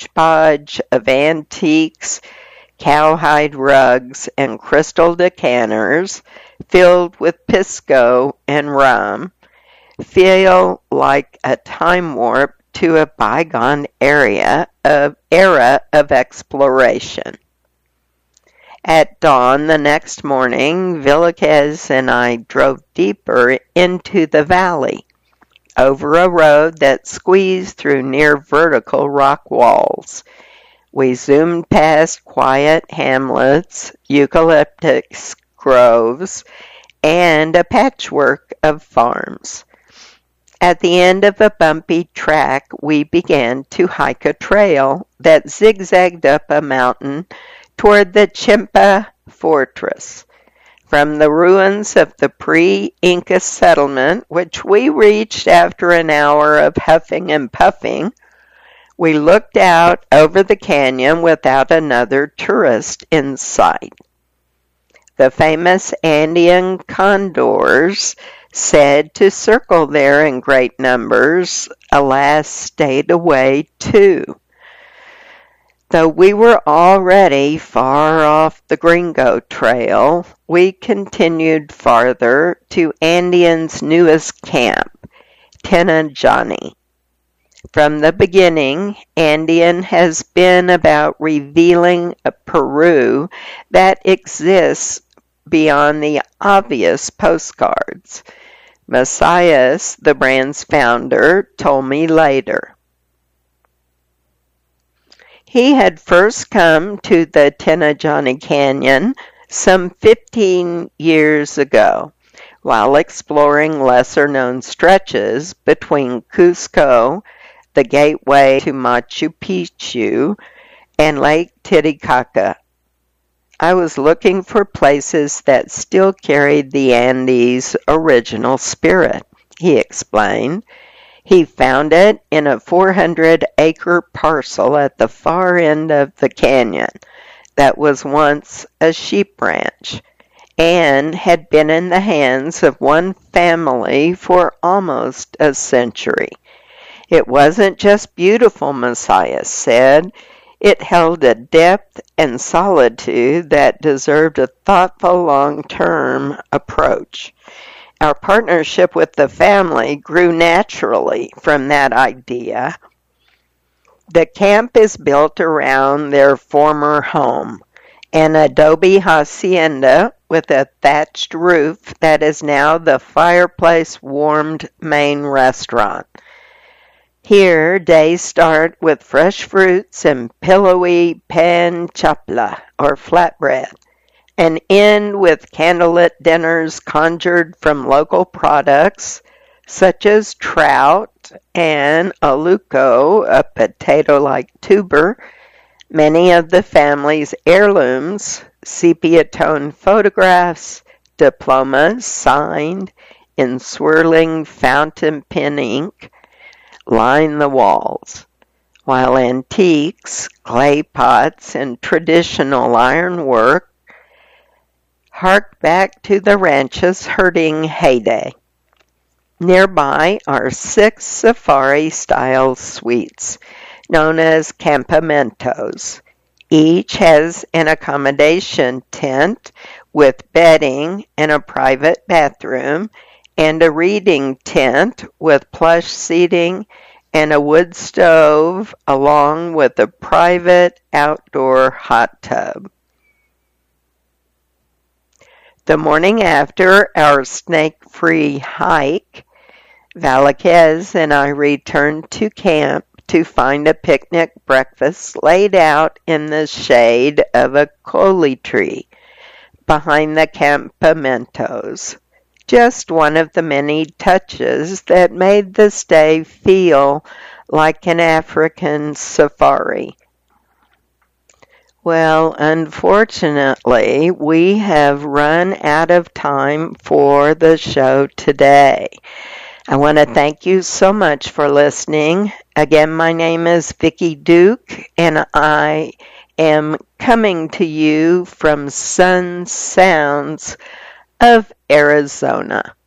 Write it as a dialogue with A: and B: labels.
A: hodgepodge of antiques, cowhide rugs, and crystal decanters filled with pisco and rum feel like a time warp to a bygone era of exploration. At dawn the next morning, Villegas and I drove deeper into the valley, over a road that squeezed through near vertical rock walls. We zoomed past quiet hamlets, eucalyptus groves, and a patchwork of farms. At the end of a bumpy track, we began to hike a trail that zigzagged up a mountain toward the Chimpa fortress. From the ruins of the pre-Inca settlement, which we reached after an hour of huffing and puffing, we looked out over the canyon without another tourist in sight. The famous Andean condors, said to circle there in great numbers, alas, stayed away too. Though we were already far off the Gringo Trail, we continued farther to Andean's newest camp, Tinajani. From the beginning, Andean has been about revealing a Peru that exists beyond the obvious postcards. Messias, the brand's founder, told me later. He had first come to the Tinajani Canyon some 15 years ago, while exploring lesser-known stretches between Cusco, the gateway to Machu Picchu, and Lake Titicaca. I was looking for places that still carried the Andes' original spirit, he explained. He found it in a 400-acre parcel at the far end of the canyon that was once a sheep ranch and had been in the hands of one family for almost a century. It wasn't just beautiful, Messiah said. It held a depth and solitude that deserved a thoughtful long-term approach. Our partnership with the family grew naturally from that idea. The camp is built around their former home, an adobe hacienda with a thatched roof that is now the fireplace-warmed main restaurant. Here, days start with fresh fruits and pillowy pan chapla, or flatbread, and end with candlelit dinners conjured from local products such as trout and aluco, a potato-like tuber, many of the family's heirlooms, sepia-toned photographs, diplomas signed in swirling fountain pen ink, line the walls, while antiques, clay pots, and traditional ironwork hark back to the ranch's herding heyday. Nearby are 6 safari-style suites, known as campamentos. Each has an accommodation tent with bedding and a private bathroom, and a reading tent with plush seating and a wood stove, along with a private outdoor hot tub. The morning after our snake-free hike, Villegas and I returned to camp to find a picnic breakfast laid out in the shade of a coli tree behind the campamentos. Just one of the many touches that made the stay feel like an African safari. Well, unfortunately, we have run out of time for the show today. I want to thank you so much for listening. Again, my name is Vicki Duke, and I am coming to you from Sun Sounds of Arizona.